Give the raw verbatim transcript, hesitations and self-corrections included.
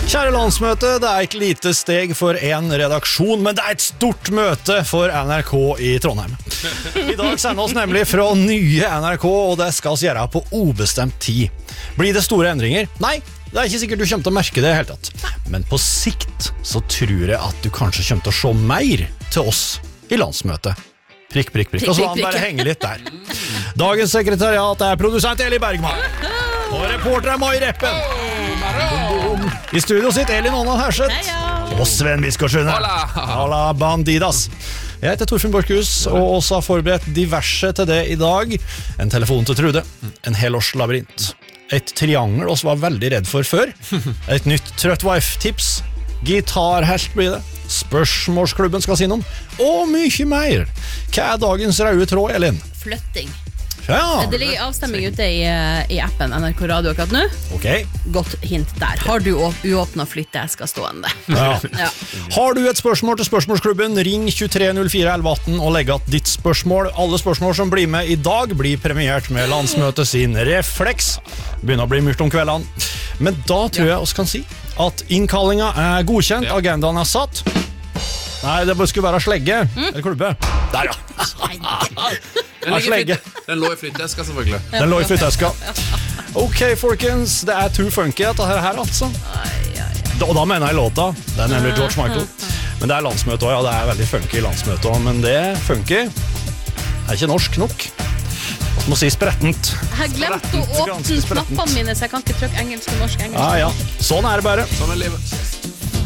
Kjære landsmøte, det er et lite steg for en redaksjon, men det er et stort møte for N R K i Trondheim. I dag sender oss nemlig fra nye N R K, og det skal oss gjøre på ubestemt tid. Blir det store endringer? Nei, det er ikke sikkert du kommer til å merke det i hele tatt. Men på sikt så tror jeg at du kanskje kommer til å se mer til oss i landsmøtet. Prikk, prikk, prikk. Og så la han bare henge litt der. Dagens sekretariat er produsent Eli Bergman. Og reporter er Mai Reppen. I studio sitter Elin Ånda Herseth. Og Sven Biskorsund. Hola, bandidas. Jeg heter Torfinn Borchhus, og også har forberedt diverse til det i dag. En telefon til Trude. En helårslabyrint. Et triangel oss var veldig redd for før. Et nytt Trøtt Wife-tips. Gitarhelt blir det. Spørsmålsklubben skal si noen. Og mye mer. Hva er dagens røde tråd, Elin? Flytting. Ja. Det ligger avstemming ute i, i appen N R K Radio akkurat nå. Ok. Godt hint der. Har du uåpnet flytteesker stående? Ja. Ja. Har du et spørsmål til spørsmålsklubben, ring tjuetre null fire elleve atten og legg at ditt spørsmål. Alle spørsmål som blir med i dag blir premiert med landsmøtet sin refleks. Begynner å bli mørkt om kveldene. Men da tror jeg oss kan si at innkallinga er godkjent, agendaen er satt. Nei, det skulle være slegge. Mm. Eller klubbe. Der, ja. Den, slegge. Den lå i flytteeska, selvfølgelig. Den lå i flytteeska. Ok, folkens, det er too funky dette her, her altså. Og da mener jeg låta. Det er nemlig George Michael. Men det er landsmøte også, ja, det er veldig funky landsmøte også. Men det funky er ikke norsk nok. Jeg må si sprettent. Jeg har glemt å åpne knappene mine, så jeg kan ikke trykke engelsk og norsk engelsk. Ja, ja. Sånn er det bare. Sånn er livet.